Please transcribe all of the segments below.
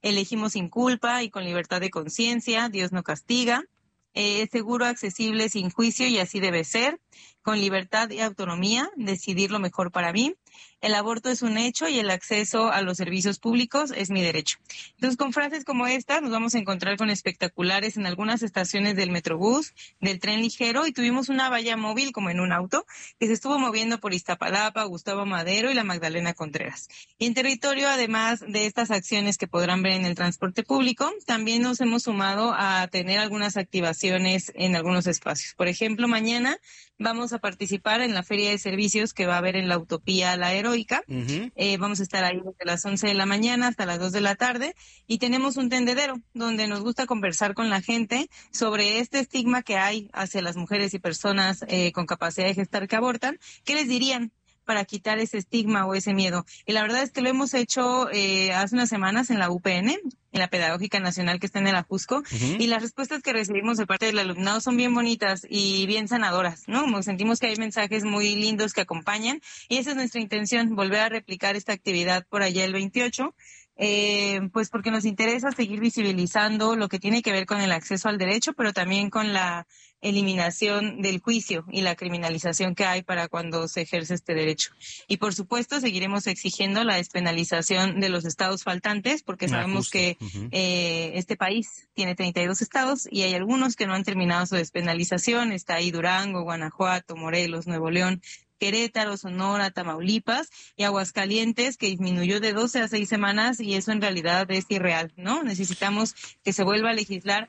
elegimos sin culpa y con libertad de conciencia, Dios no castiga. Es seguro, accesible, sin juicio y así debe ser, con libertad y autonomía, decidir lo mejor para mí. El aborto es un hecho y el acceso a los servicios públicos es mi derecho. Entonces, con frases como esta nos vamos a encontrar con espectaculares en algunas estaciones del Metrobús, del tren ligero, y tuvimos una valla móvil como en un auto que se estuvo moviendo por Iztapalapa, Gustavo Madero y la Magdalena Contreras. Y en territorio, además de estas acciones que podrán ver en el transporte público, también nos hemos sumado a tener algunas activaciones en algunos espacios. Por ejemplo, mañana vamos a participar en la Feria de Servicios que va a haber en la Utopía La Heroica. Vamos a estar ahí desde las 11 de la mañana hasta las 2 de la tarde y tenemos un tendedero donde nos gusta conversar con la gente sobre este estigma que hay hacia las mujeres y personas con capacidad de gestar que abortan. ¿Qué les dirían para quitar ese estigma o ese miedo? Y la verdad es que lo hemos hecho hace unas semanas en la UPN, en la Pedagógica Nacional que está en el Ajusco, y las respuestas que recibimos de parte del alumnado son bien bonitas y bien sanadoras, ¿no? Como sentimos que hay mensajes muy lindos que acompañan, y esa es nuestra intención, volver a replicar esta actividad por allá el 28, pues porque nos interesa seguir visibilizando lo que tiene que ver con el acceso al derecho, pero también con la eliminación del juicio y la criminalización que hay para cuando se ejerce este derecho. Y por supuesto seguiremos exigiendo la despenalización de los estados faltantes, porque sabemos que este país tiene 32 estados y hay algunos que no han terminado su despenalización. Está ahí Durango, Guanajuato, Morelos, Nuevo León, Querétaro, Sonora, Tamaulipas y Aguascalientes, que disminuyó de 12 a 6 semanas, y eso en realidad es irreal, ¿no? Necesitamos que se vuelva a legislar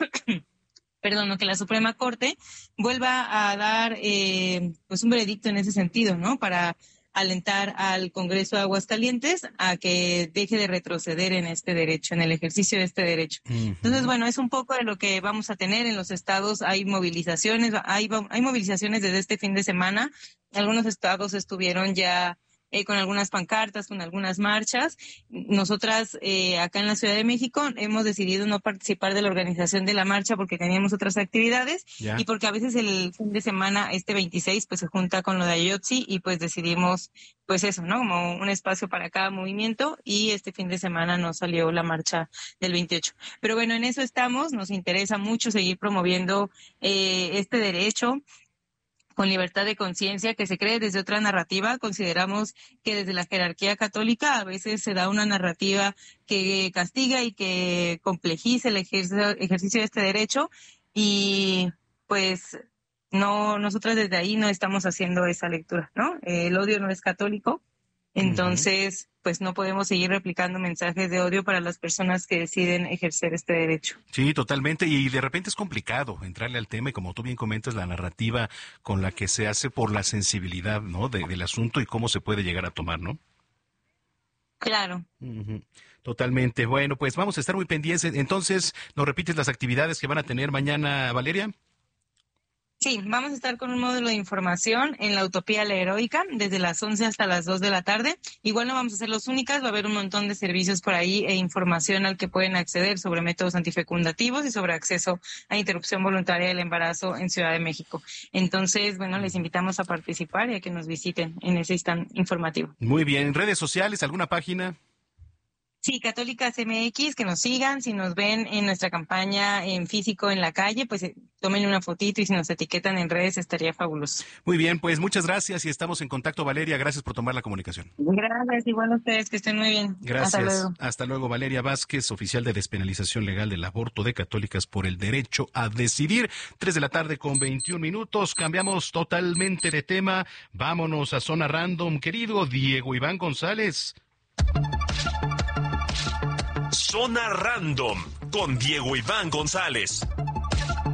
que la Suprema Corte vuelva a dar pues un veredicto en ese sentido, ¿no? Para alentar al Congreso de Aguascalientes a que deje de retroceder en este derecho, en el ejercicio de este derecho. Entonces, bueno, es un poco de lo que vamos a tener en los estados. Hay movilizaciones, hay movilizaciones desde este fin de semana. Algunos estados estuvieron ya con algunas pancartas, con algunas marchas. Nosotras acá en la Ciudad de México hemos decidido no participar de la organización de la marcha porque teníamos otras actividades y porque a veces el fin de semana, este 26, pues se junta con lo de Ayotzi y pues decidimos pues eso, ¿no? Como un espacio para cada movimiento, y este fin de semana nos salió la marcha del 28. Pero bueno, en eso estamos, nos interesa mucho seguir promoviendo este derecho con libertad de conciencia, que se cree desde otra narrativa. Consideramos que desde la jerarquía católica a veces se da una narrativa que castiga y que complejiza el ejercicio de este derecho, y pues no, nosotras desde ahí no estamos haciendo esa lectura, ¿no? El odio no es católico, entonces pues no podemos seguir replicando mensajes de odio para las personas que deciden ejercer este derecho. Sí, totalmente, y de repente es complicado entrarle al tema, y como tú bien comentas, la narrativa con la que se hace por la sensibilidad, ¿no? del asunto y cómo se puede llegar a tomar, ¿no? Claro. Totalmente. Bueno, pues vamos a estar muy pendientes. Entonces, ¿nos repites las actividades que van a tener mañana, Valeria? Sí, vamos a estar con un módulo de información en la Utopía La Heroica desde las 11 hasta las 2 de la tarde. Igual no vamos a ser los únicas, va a haber un montón de servicios por ahí e información al que pueden acceder sobre métodos antifecundativos y sobre acceso a interrupción voluntaria del embarazo en Ciudad de México. Entonces, bueno, les invitamos a participar y a que nos visiten en ese stand informativo. Muy bien. ¿Redes sociales, alguna página? Sí, Católicas MX, que nos sigan. Si nos ven en nuestra campaña en físico en la calle, pues tomen una fotito, y si nos etiquetan en redes estaría fabuloso. Muy bien, pues muchas gracias y estamos en contacto, Valeria. Gracias por tomar la comunicación. Gracias, igual a ustedes, que estén muy bien. Gracias. Hasta luego. Hasta luego, Valeria Vázquez, oficial de despenalización legal del aborto de Católicas por el Derecho a Decidir. 3 de la tarde con 21 minutos. Cambiamos totalmente de tema. Vámonos a Zona Random. Querido Diego Iván González. Zona Random con Diego Iván González.